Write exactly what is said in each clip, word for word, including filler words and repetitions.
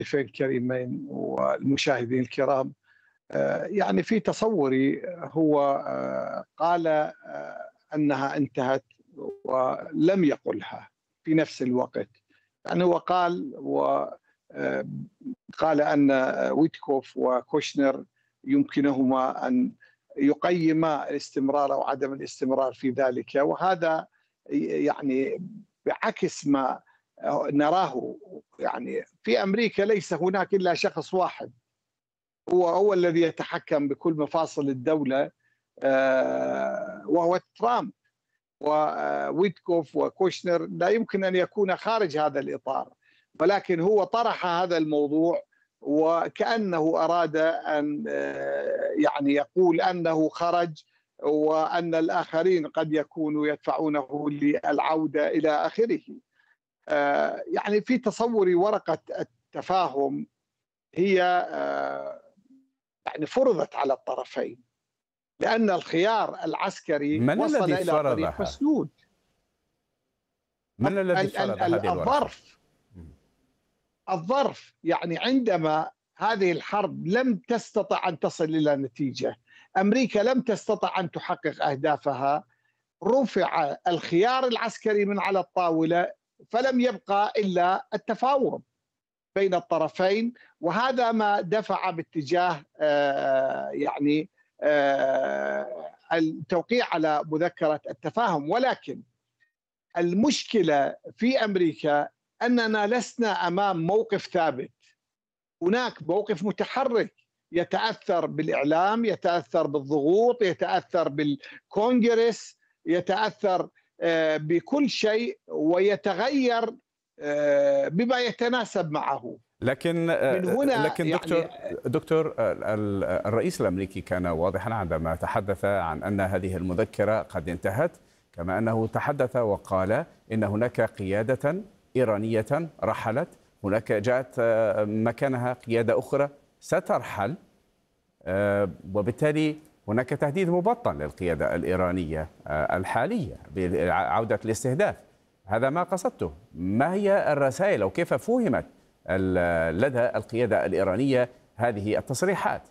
الضيفين الكريمين والمشاهدين الكرام. آه، يعني في تصوري هو آه، قال آه، أنها انتهت ولم يقلها في نفس الوقت. يعني هو قال وقال أن ويتكوف وكوشنر يمكنهما أن يقيما الاستمرار أو عدم الاستمرار في ذلك، وهذا يعني بعكس ما نراه. يعني في أمريكا ليس هناك إلا شخص واحد، هو هو الذي يتحكم بكل مفاصل الدولة، وهو ترامب. وويتكوف وكوشنر لا يمكن أن يكون خارج هذا الإطار، ولكن هو طرح هذا الموضوع وكأنه أراد أن يعني يقول أنه خرج وأن الآخرين قد يكونوا يدفعونه للعودة إلى آخره. يعني في تصوري ورقة التفاهم هي يعني فرضت على الطرفين، لأن الخيار العسكري من وصل الذي إلى طريق فرضها؟ مسدود. من الذي فرض هذه الورقة؟ الظرف الظرف يعني عندما هذه الحرب لم تستطع أن تصل إلى نتيجة، أمريكا لم تستطع أن تحقق أهدافها، رفع الخيار العسكري من على الطاولة، فلم يبقى إلا التفاوض بين الطرفين، وهذا ما دفع باتجاه يعني التوقيع على مذكرة التفاهم. ولكن المشكلة في أمريكا أننا لسنا أمام موقف ثابت، هناك موقف متحرك يتأثر بالإعلام، يتأثر بالضغوط، يتأثر بالكونغرس، يتأثر بكل شيء ويتغير بما يتناسب معه. لكن من هنا لكن دكتور يعني دكتور الرئيس الامريكي كان واضحا عندما تحدث عن ان هذه المذكره قد انتهت، كما انه تحدث وقال ان هناك قياده ايرانيه رحلت، هناك جاءت مكانها قياده اخرى سترحل، وبالتالي هناك تهديد مبطن للقياده الايرانيه الحاليه بعوده الاستهداف. هذا ما قصدته. ما هي الرسائل او كيف فهمت لدى القيادة الإيرانية هذه التصريحات؟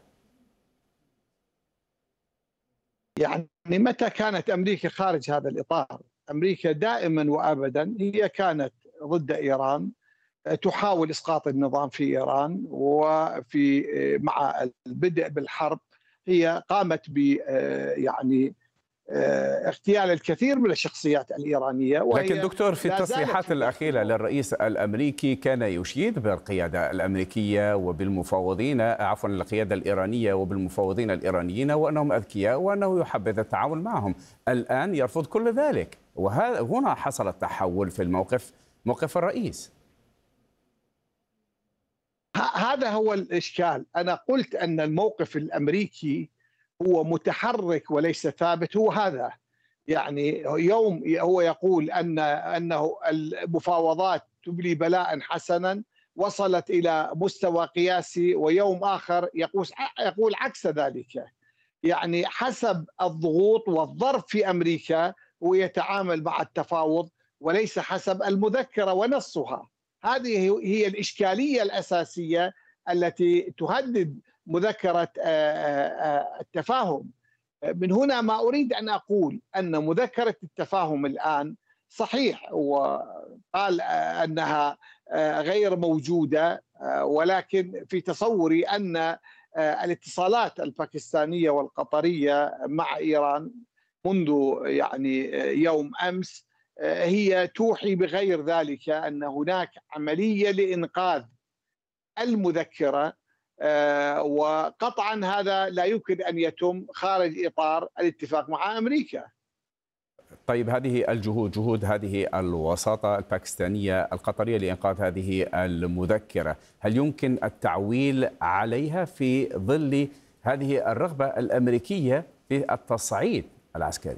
يعني متى كانت أمريكا خارج هذا الإطار؟ أمريكا دائما وأبدا هي كانت ضد إيران، تحاول إسقاط النظام في إيران، وفي مع البدء بالحرب هي قامت ب يعني اغتيال الكثير من الشخصيات الإيرانية. لكن دكتور في التصريحات الأخيرة للرئيس الأمريكي كان يشيد بالقيادة الأمريكية وبالمفاوضين عفوا القيادة الإيرانية وبالمفاوضين الإيرانيين وأنهم أذكياء وأنه يحبذ التعاون معهم. الآن يرفض كل ذلك، وهنا حصل التحول في الموقف، موقف الرئيس. هذا هو الإشكال. أنا قلت أن الموقف الأمريكي هو متحرك وليس ثابت. هو هذا يعني يوم هو يقول أن أنه المفاوضات تبلي بلاء حسنا وصلت إلى مستوى قياسي، ويوم آخر يقول يقول عكس ذلك. يعني حسب الضغوط والظرف في أمريكا هو يتعامل مع التفاوض وليس حسب المذكرة ونصها. هذه هي الإشكالية الأساسية التي تهدد مذكرة التفاهم. من هنا ما أريد أن أقول أن مذكرة التفاهم الآن صحيح وقال أنها غير موجودة، ولكن في تصوري أن الاتصالات الباكستانية والقطرية مع إيران منذ يعني يوم أمس هي توحي بغير ذلك، أن هناك عملية لإنقاذ المذكرة، وقطعا هذا لا يمكن أن يتم خارج إطار الاتفاق مع أمريكا. طيب هذه الجهود، جهود هذه الوساطة الباكستانية القطرية لإنقاذ هذه المذكرة، هل يمكن التعويل عليها في ظل هذه الرغبة الأمريكية في التصعيد العسكري؟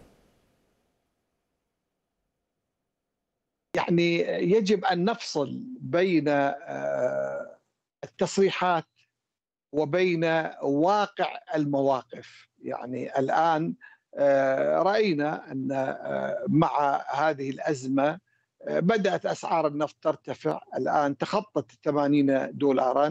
يعني يجب أن نفصل بين التصريحات وبين واقع المواقف. يعني الآن رأينا أن مع هذه الأزمة بدأت أسعار النفط ترتفع، الآن تخطت ثمانين دولارا.